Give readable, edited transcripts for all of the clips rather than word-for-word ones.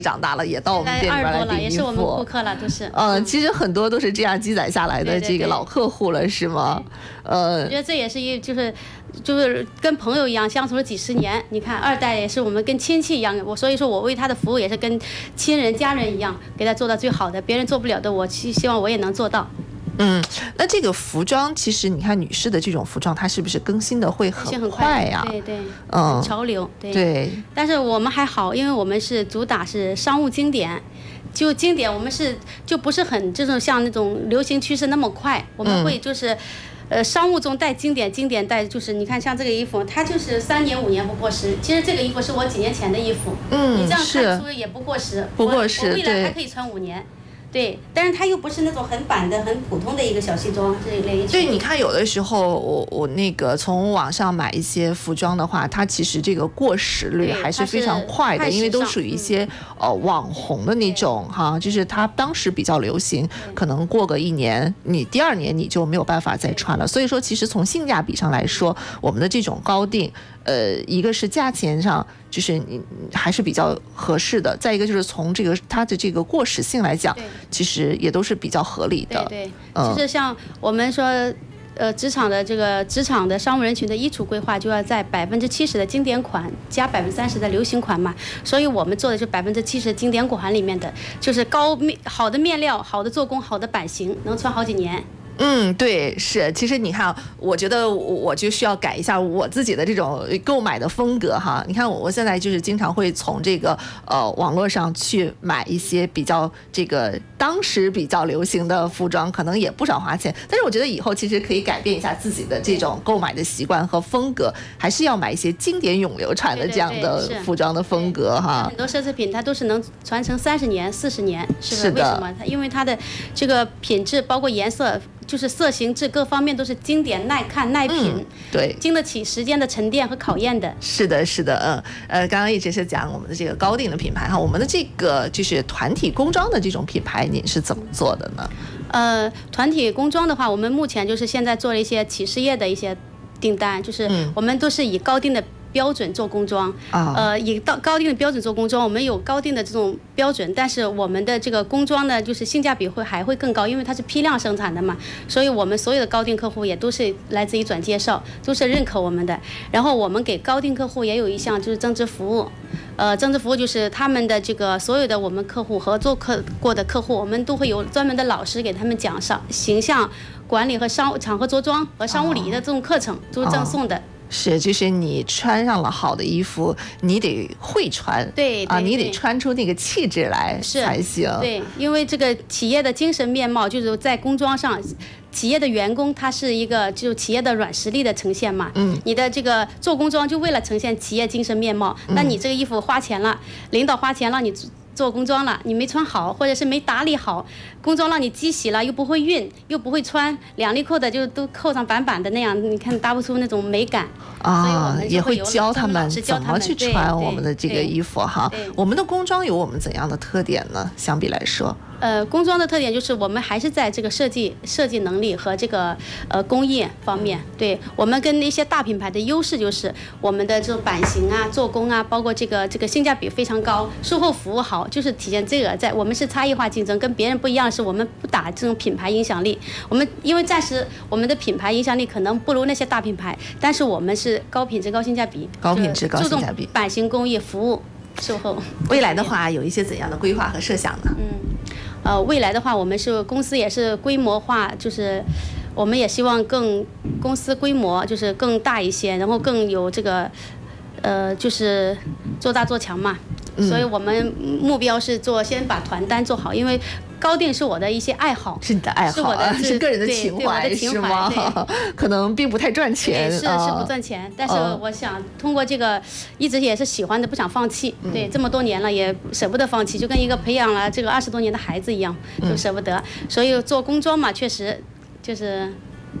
长大了也到我们店里边来订衣服， 也是我们顾客了，都是。 其实很多都是这样积攒下来的这个老客户了，是吗？ 我觉得这也是就是跟朋友一样相处了几十年。你看2代也是我们跟亲戚一样，所以说我为他的服务也是跟亲人家人一样，给他做到最好的，别人做不了的，我希望我也能做到。 那这个服装其实你看女士的这种服装，它是不是更新的会很快呀？ 对，很潮流，对。但是我们还好，因为我们是主打是商务经典。就经典，我们就不是很这种像那种流行趋势那么快，我们会就是商务中带经典，经典带就是你看像这个衣服，它就是3年5年不过时。其实这个衣服是我几年前的衣服，你这样看出也不过时，我未来还可以穿5年。对，但是它又不是那种很板的、很普通的一个小西装这一类。 对，你看有的时候我那个从网上买一些服装的话，它其实这个过时率还是非常快的，因为都属于一些网红的那种哈，就是它当时比较流行，可能过个1年，你第2年你就没有办法再穿了。所以说，其实从性价比上来说，我们的这种高定，一个是价钱上。就是你还是比较合适的，再一个就是从它的这个过时性来讲，其实也都是比较合理的。 对，就是像我们说，职场的商务人群的衣橱规划就要在70%的经典款加30%的流行款嘛，所以我们做的就70%经典款里面的，就是好的面料、好的做工、好的版型，能穿好几年。 对，是。其实你看，我觉得我就需要改一下我自己的这种购买的风格哈。你看我现在就是经常会从这个网络上去买一些比较这个当时比较流行的服装，可能也不少花钱。但是我觉得以后其实可以改变一下自己的这种购买的习惯和风格，还是要买一些经典永流传的这样的服装的风格哈。 很多奢侈品它都是能传承30年、40年， 是的。 为什么？因为它的这个品质，包括颜色。就是色形质各方面都是经典、耐看、耐品， 对， 经得起时间的沉淀和考验的。 是的，刚刚一直是讲我们的这个高定的品牌哈，我们的这个就是团体工装的这种品牌，您是怎么做的呢？ 团体工装的话，我们目前就是现在做了一些企事业的一些订单，就是我们都是以高定的标准做工装，以高定的标准做工装，我们有高定的这种标准，但是我们的这个工装呢，就是性价比还会更高，因为它是批量生产的嘛，所以我们所有的高定客户也都是来自于转介绍，都是认可我们的。然后我们给高定客户也有一项就是增值服务，增值服务就是他们的这个所有的我们客户合作过的客户，我们都会有专门的老师给他们讲形象管理和场合着装和商务礼仪的这种课程，都是赠送的。 是，就是你穿上了好的衣服，你得会穿， 对你得穿出那个气质来才行。 对，因为这个企业的精神面貌就是在工装上，企业的员工他是一个就企业的软实力的呈现嘛。你的这个做工装就为了呈现企业精神面貌，那你这个衣服花钱了，领导花钱让你做工装了，你没穿好，或者是没打理好，工装让你机洗了，又不会熨，又不会穿，2粒扣的就都扣上板板的那样，你看搭不出那种美感也会教他们怎么去穿我们的这个衣服哈。我们的工装有我们怎样的特点呢？相比来说， 工装的特点就是我们还是在这个设计能力和这个工艺方面，对我们跟那些大品牌的优势就是我们的这种版型啊、做工啊，包括这个性价比非常高，售后服务好，就是体现这个在我们是差异化竞争，跟别人不一样的是我们不打这种品牌影响力，我们因为暂时我们的品牌影响力可能不如那些大品牌，但是我们是高品质高性价比， 注重版型工艺服务售后。 未来的话有一些怎样的规划和设想呢？ 未来的话，我们是公司也是规模化，就是我们也希望公司规模就是更大一些，然后更有这个就是做大做强嘛。所以我们目标是先把团单做好，因为高定是我的一些爱好， 是你的爱好，是个人的情怀，是吗？可能并不太赚钱， 是不赚钱，但是我想通过这个，一直也是喜欢的，不想放弃。对，这么多年了也舍不得放弃，就跟一个培养了这个20多年的孩子一样，就舍不得。所以做工装嘛，确实就是。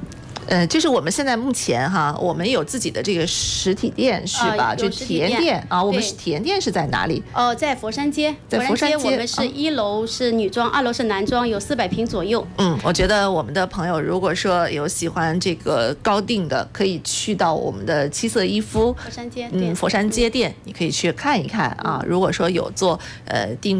就是我们现在目前哈，我们有自己的这个实体店是吧？就体验店啊，我们体验店是在哪里？ 在佛山街。 在佛山街， 我们是1楼是女装，2楼是男装，有400平左右。 我觉得我们的朋友如果说有喜欢这个高定的，可以去到我们的七色衣肤佛山街佛山街店，你可以去看一看啊。如果说有做定